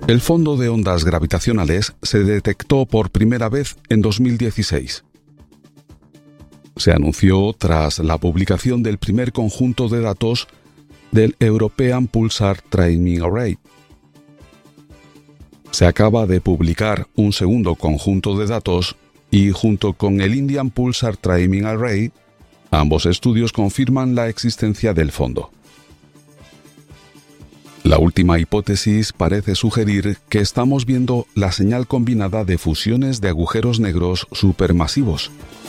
El fondo de ondas gravitacionales se detectó por primera vez en 2016. Se anunció tras la publicación del primer conjunto de datos del European Pulsar Timing Array. Se acaba de publicar un segundo conjunto de datos y junto con el Indian Pulsar Timing Array, ambos estudios confirman la existencia del fondo. La última hipótesis parece sugerir que estamos viendo la señal combinada de fusiones de agujeros negros supermasivos.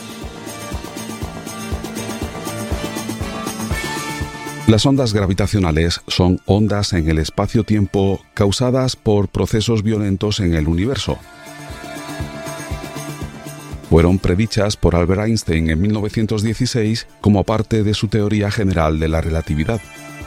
Las ondas gravitacionales son ondas en el espacio-tiempo causadas por procesos violentos en el universo. Fueron predichas por Albert Einstein en 1916 como parte de su teoría general de la relatividad.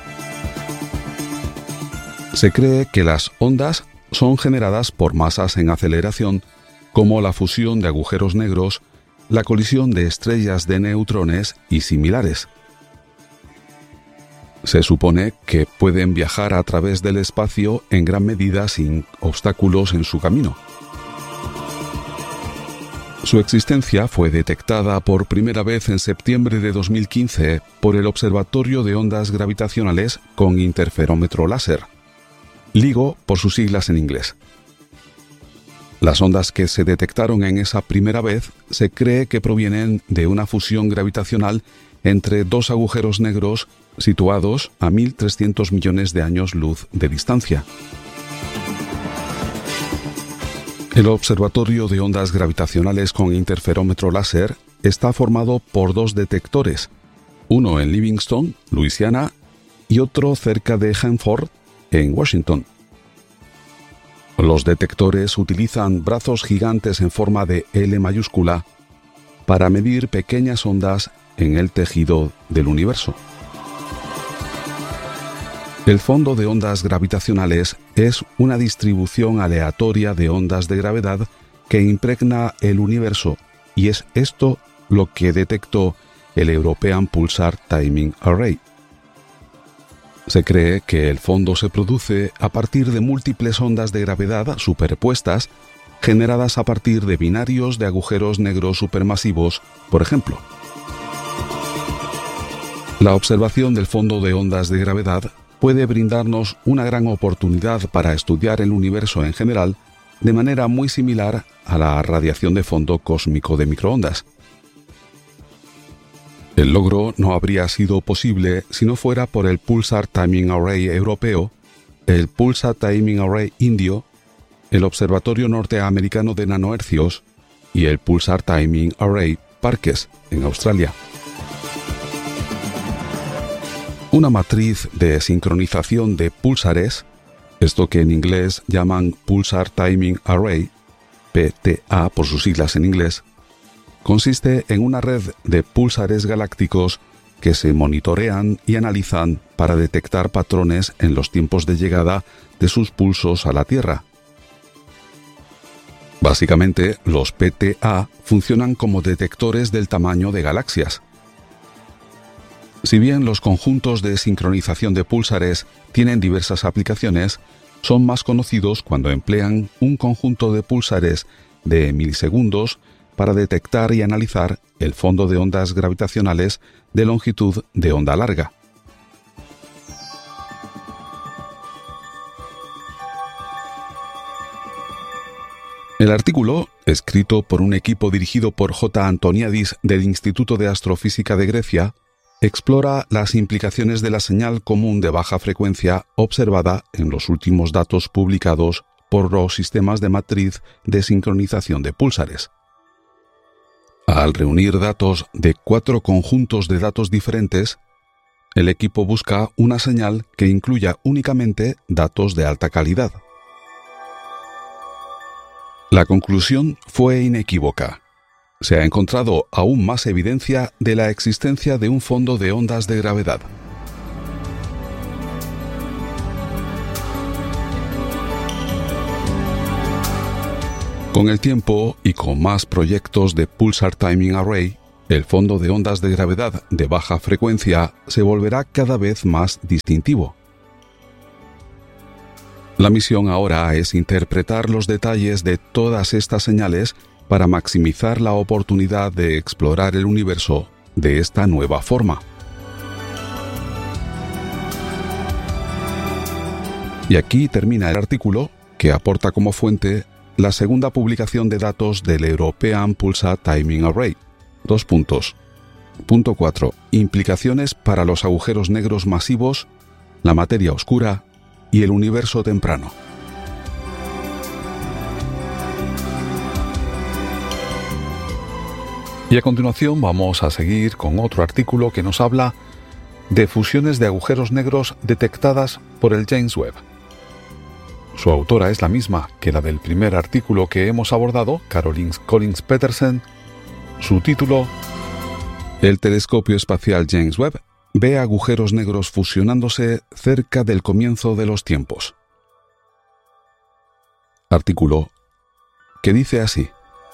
Se cree que las ondas son generadas por masas en aceleración, como la fusión de agujeros negros, la colisión de estrellas de neutrones y similares. Se supone que pueden viajar a través del espacio en gran medida sin obstáculos en su camino. Su existencia fue detectada por primera vez en septiembre de 2015 por el Observatorio de Ondas Gravitacionales con Interferómetro Láser, LIGO por sus siglas en inglés. Las ondas que se detectaron en esa primera vez se cree que provienen de una fusión gravitacional entre dos agujeros negros situados a 1.300 millones de años luz de distancia. El Observatorio de Ondas Gravitacionales con Interferómetro Láser está formado por dos detectores, uno en Livingston, Luisiana, y otro cerca de Hanford, en Washington. Los detectores utilizan brazos gigantes en forma de L mayúscula para medir pequeñas ondas en el tejido del universo. El fondo de ondas gravitacionales es una distribución aleatoria de ondas de gravedad que impregna el universo, y es esto lo que detectó el European Pulsar Timing Array. Se cree que el fondo se produce a partir de múltiples ondas de gravedad superpuestas generadas a partir de binarios de agujeros negros supermasivos, por ejemplo. La observación del fondo de ondas de gravedad puede brindarnos una gran oportunidad para estudiar el universo en general de manera muy similar a la radiación de fondo cósmico de microondas. El logro no habría sido posible si no fuera por el Pulsar Timing Array europeo, el Pulsar Timing Array indio, el Observatorio Norteamericano de Nanohercios y el Pulsar Timing Array Parkes en Australia. Una matriz de sincronización de púlsares, esto que en inglés llaman Pulsar Timing Array, PTA por sus siglas en inglés, consiste en una red de púlsares galácticos que se monitorean y analizan para detectar patrones en los tiempos de llegada de sus pulsos a la Tierra. Básicamente, los PTA funcionan como detectores del tamaño de galaxias. Si bien los conjuntos de sincronización de púlsares tienen diversas aplicaciones, son más conocidos cuando emplean un conjunto de púlsares de milisegundos para detectar y analizar el fondo de ondas gravitacionales de longitud de onda larga. El artículo, escrito por un equipo dirigido por J. Antoniadis del Instituto de Astrofísica de Grecia, explora las implicaciones de la señal común de baja frecuencia observada en los últimos datos publicados por los sistemas de matriz de sincronización de púlsares. Al reunir datos de 4 conjuntos de datos diferentes, el equipo busca una señal que incluya únicamente datos de alta calidad. La conclusión fue inequívoca. Se ha encontrado aún más evidencia de la existencia de un fondo de ondas de gravedad. Con el tiempo y con más proyectos de Pulsar Timing Array, el fondo de ondas de gravedad de baja frecuencia se volverá cada vez más distintivo. La misión ahora es interpretar los detalles de todas estas señales para maximizar la oportunidad de explorar el universo de esta nueva forma. Y aquí termina el artículo que aporta como fuente la segunda publicación de datos del European Pulsar Timing Array. Punto 4. Implicaciones para los agujeros negros masivos, la materia oscura y el universo temprano. Y a continuación vamos a seguir con otro artículo que nos habla de fusiones de agujeros negros detectadas por el James Webb. Su autora es la misma que la del primer artículo que hemos abordado, Caroline Collins Petersen. Su título: El telescopio espacial James Webb ve agujeros negros fusionándose cerca del comienzo de los tiempos. Artículo que dice así: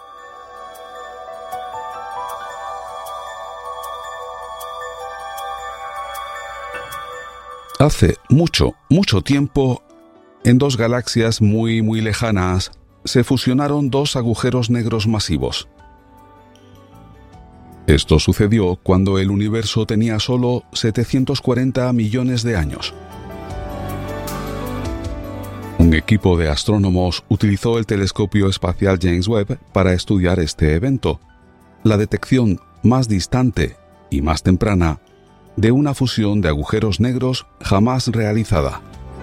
Hace mucho tiempo, en dos galaxias muy lejanas, se fusionaron dos agujeros negros masivos. Esto sucedió cuando el universo tenía solo 740 millones de años. Un equipo de astrónomos utilizó el telescopio espacial James Webb para estudiar este evento, la detección más distante y más temprana de una fusión de agujeros negros jamás realizada.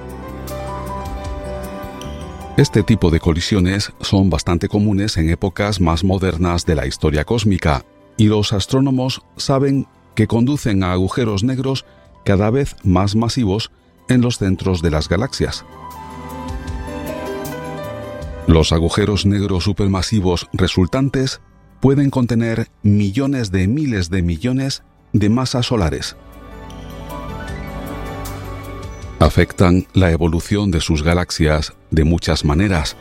Este tipo de colisiones son bastante comunes en épocas más modernas de la historia cósmica, y los astrónomos saben que conducen a agujeros negros cada vez más masivos en los centros de las galaxias. Los agujeros negros supermasivos resultantes pueden contener millones de miles de millones de masas solares. Afectan la evolución de sus galaxias de muchas maneras.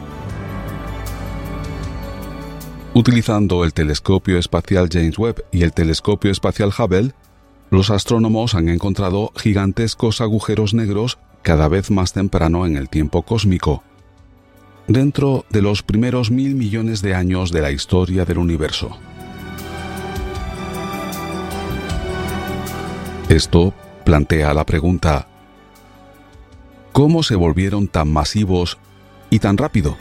Utilizando el telescopio espacial James Webb y el telescopio espacial Hubble, los astrónomos han encontrado gigantescos agujeros negros cada vez más temprano en el tiempo cósmico, dentro de los primeros 1.000 millones de años de la historia del universo. Esto plantea la pregunta: ¿cómo se volvieron tan masivos y tan rápido?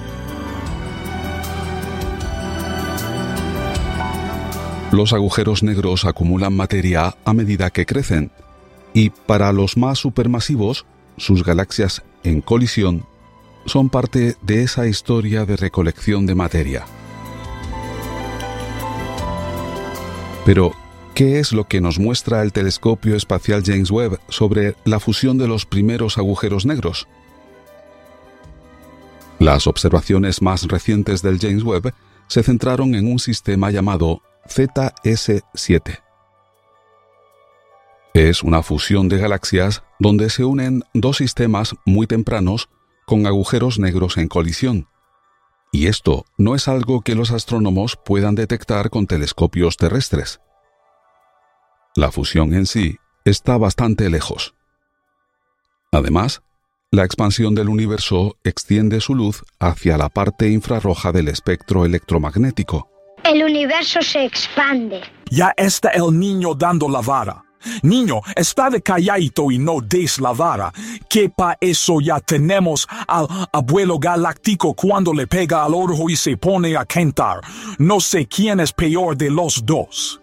Los agujeros negros acumulan materia a medida que crecen, y para los más supermasivos, sus galaxias en colisión son parte de esa historia de recolección de materia. Pero, ¿qué es lo que nos muestra el telescopio espacial James Webb sobre la fusión de los primeros agujeros negros? Las observaciones más recientes del James Webb se centraron en un sistema llamado ZS7. Es una fusión de galaxias donde se unen dos sistemas muy tempranos con agujeros negros en colisión. Y esto no es algo que los astrónomos puedan detectar con telescopios terrestres. La fusión en sí está bastante lejos. Además, la expansión del universo extiende su luz hacia la parte infrarroja del espectro electromagnético. El universo se expande. Ya está el niño dando la vara. Niño, está de calladito y no des la vara, que pa' eso ya tenemos al abuelo galáctico cuando le pega al ojo y se pone a cantar. No sé quién es peor de los dos.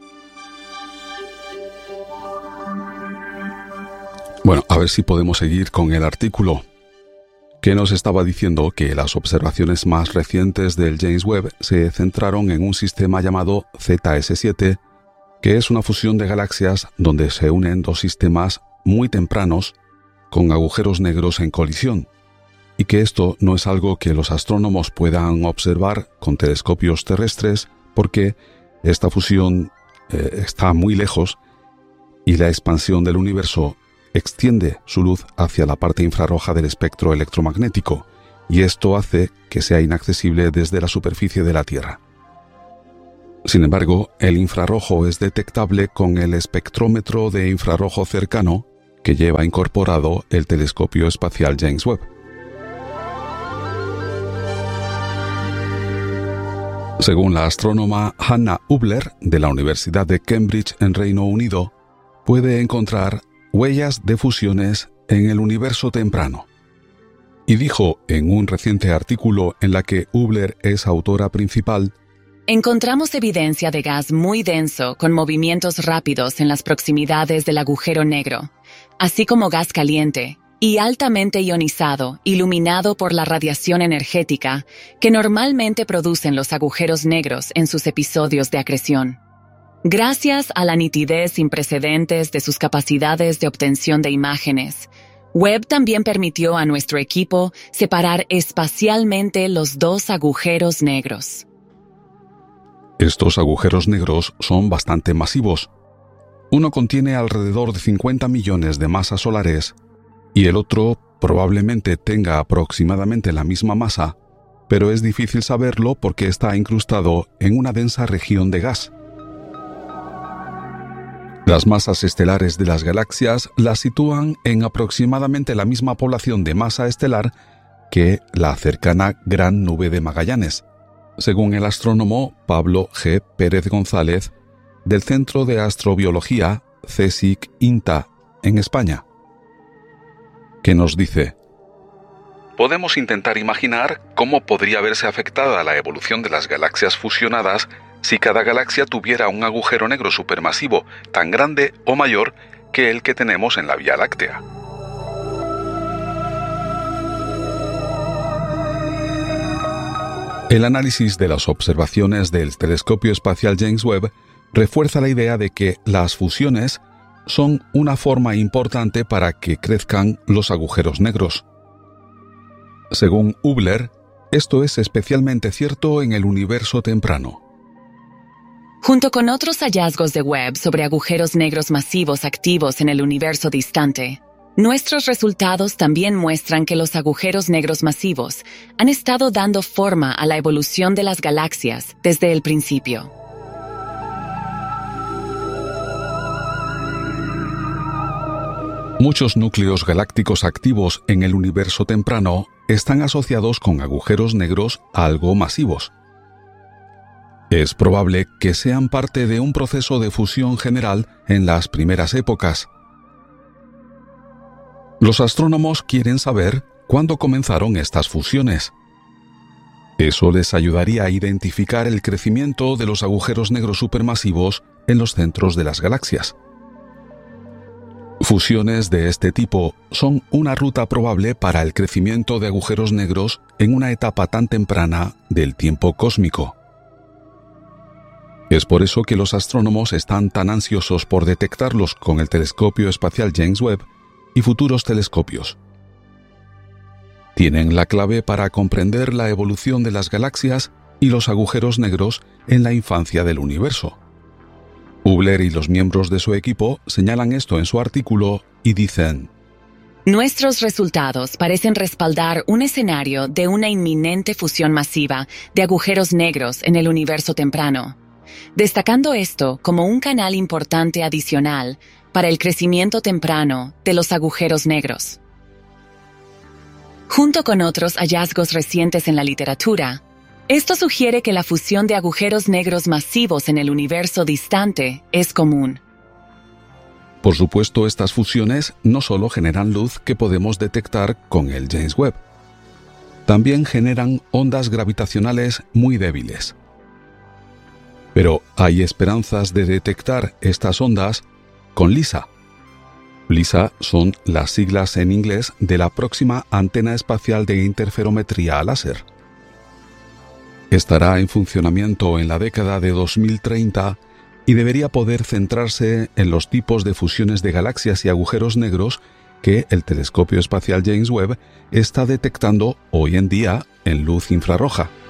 Bueno, a ver si podemos seguir con el artículo, que nos estaba diciendo que las observaciones más recientes del James Webb se centraron en un sistema llamado ZS7, que es una fusión de galaxias donde se unen dos sistemas muy tempranos con agujeros negros en colisión, y que esto no es algo que los astrónomos puedan observar con telescopios terrestres porque esta fusión está muy lejos y la expansión del universo extiende su luz hacia la parte infrarroja del espectro electromagnético, y esto hace que sea inaccesible desde la superficie de la Tierra. Sin embargo, el infrarrojo es detectable con el espectrómetro de infrarrojo cercano que lleva incorporado el telescopio espacial James Webb. Según la astrónoma Hannah Hubler, de la Universidad de Cambridge en Reino Unido, puede encontrar huellas de fusiones en el universo temprano. Y dijo en un reciente artículo en la que Hubler es autora principal: encontramos evidencia de gas muy denso con movimientos rápidos en las proximidades del agujero negro, así como gas caliente y altamente ionizado, iluminado por la radiación energética que normalmente producen los agujeros negros en sus episodios de acreción. Gracias a la nitidez sin precedentes de sus capacidades de obtención de imágenes, Webb también permitió a nuestro equipo separar espacialmente los dos agujeros negros. Estos agujeros negros son bastante masivos. Uno contiene alrededor de 50 millones de masas solares y el otro probablemente tenga aproximadamente la misma masa, pero es difícil saberlo porque está incrustado en una densa región de gas. Las masas estelares de las galaxias las sitúan en aproximadamente la misma población de masa estelar que la cercana Gran Nube de Magallanes, según el astrónomo Pablo G. Pérez González, del Centro de Astrobiología CSIC-INTA, en España, que nos dice: podemos intentar imaginar cómo podría verse afectada la evolución de las galaxias fusionadas si cada galaxia tuviera un agujero negro supermasivo tan grande o mayor que el que tenemos en la Vía Láctea. El análisis de las observaciones del telescopio espacial James Webb refuerza la idea de que las fusiones son una forma importante para que crezcan los agujeros negros. Según Hubler, esto es especialmente cierto en el universo temprano. Junto con otros hallazgos de Webb sobre agujeros negros masivos activos en el universo distante, nuestros resultados también muestran que los agujeros negros masivos han estado dando forma a la evolución de las galaxias desde el principio. Muchos núcleos galácticos activos en el universo temprano están asociados con agujeros negros algo masivos. Es probable que sean parte de un proceso de fusión general en las primeras épocas. Los astrónomos quieren saber cuándo comenzaron estas fusiones. Eso les ayudaría a identificar el crecimiento de los agujeros negros supermasivos en los centros de las galaxias. Fusiones de este tipo son una ruta probable para el crecimiento de agujeros negros en una etapa tan temprana del tiempo cósmico. Es por eso que los astrónomos están tan ansiosos por detectarlos con el telescopio espacial James Webb y futuros telescopios. Tienen la clave para comprender la evolución de las galaxias y los agujeros negros en la infancia del universo. Hubler y los miembros de su equipo señalan esto en su artículo y dicen: nuestros resultados parecen respaldar un escenario de una inminente fusión masiva de agujeros negros en el universo temprano, destacando esto como un canal importante adicional para el crecimiento temprano de los agujeros negros. Junto con otros hallazgos recientes en la literatura, esto sugiere que la fusión de agujeros negros masivos en el universo distante es común. Por supuesto, estas fusiones no solo generan luz que podemos detectar con el James Webb, también generan ondas gravitacionales muy débiles. Pero hay esperanzas de detectar estas ondas con LISA. LISA son las siglas en inglés de la próxima antena espacial de interferometría láser. Estará en funcionamiento en la década de 2030 y debería poder centrarse en los tipos de fusiones de galaxias y agujeros negros que el telescopio espacial James Webb está detectando hoy en día en luz infrarroja.